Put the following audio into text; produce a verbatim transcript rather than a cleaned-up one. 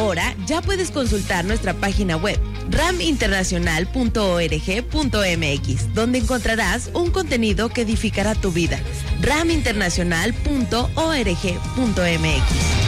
Ahora ya puedes consultar nuestra página web ram internacional punto org punto mx, donde encontrarás un contenido que edificará tu vida. ram internacional punto org punto mx.